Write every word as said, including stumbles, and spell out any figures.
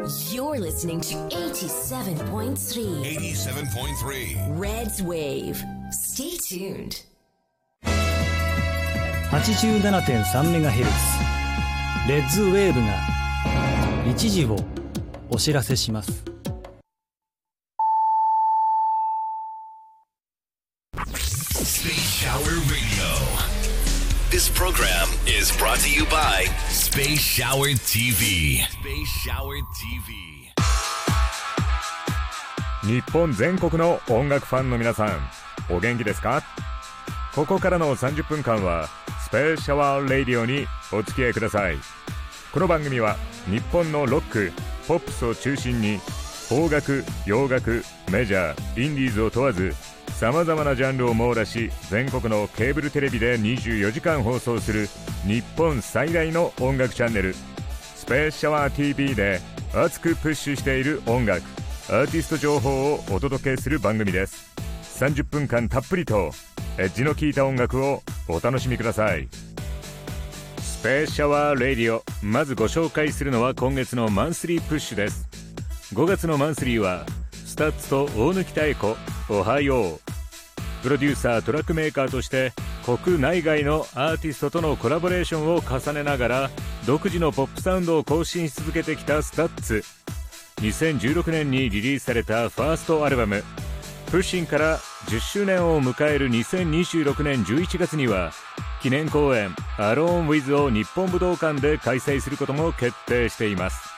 You're listening to eighty-seven point three eighty-seven point three Red's Wave. Stay tuned. はちじゅうななてんさんメガヘルツ レッズウェーブが一時をお知らせします。 Space Shower Radio. This program is brought to you by Space Shower ティーブイ. Space Shower ティーブイ. 日本全国の音楽ファンの皆さん、お元気ですか？ここからのさんじゅっぷんかんはスペースシャワーレディオにお付き合いください。この番組は日本のロック、ポップスを中心に邦楽、洋楽、メジャー、インディーズを問わずさまざまなジャンルを網羅し、全国のケーブルテレビでにじゅうよじかん放送する日本最大の音楽チャンネルスペースシャワー ティーブイ で熱くプッシュしている音楽、アーティスト情報をお届けする番組です。さんじゅっぷんかんたっぷりとエッジの効いた音楽をお楽しみください。スペースシャワーレディオ、まずご紹介するのは今月のマンスリープッシュです。ごがつのマンスリーはスタッツと大貫妙子、おはよう。プロデューサー、トラックメーカーとして国内外のアーティストとのコラボレーションを重ねながら独自のポップサウンドを更新し続けてきたスタッツ。にせんじゅうろくねんにリリースされたファーストアルバムプッシンからじゅっしゅうねんを迎えるにせんにじゅうろくねんじゅういちがつには記念公演アローンウィズを日本武道館で開催することも決定しています。